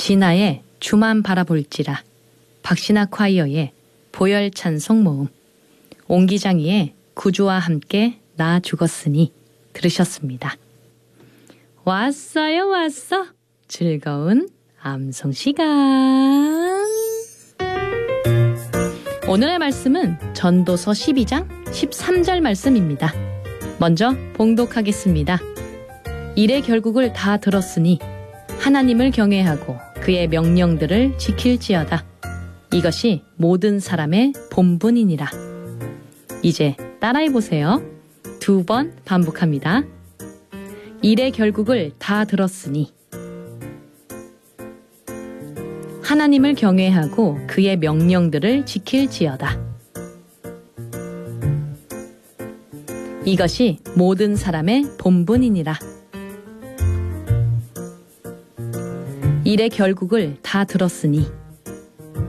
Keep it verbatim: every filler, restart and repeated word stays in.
진아의 주만 바라볼지라, 박신아 콰이어의 보혈 찬송 모음, 옹기장이의 구주와 함께 나 죽었으니 들으셨습니다. 왔어요 왔어. 즐거운 암송 시간. 오늘의 말씀은 전도서 십이 장 십삼 절 말씀입니다. 먼저 봉독하겠습니다. 일의 결국을 다 들었으니 하나님을 경외하고 그의 명령들을 지킬지어다. 이것이 모든 사람의 본분이니라. 이제 따라해보세요. 두 번 반복합니다. 일의 결국을 다 들었으니 하나님을 경외하고 그의 명령들을 지킬지어다. 이것이 모든 사람의 본분이니라. 일의 결국을 다 들었으니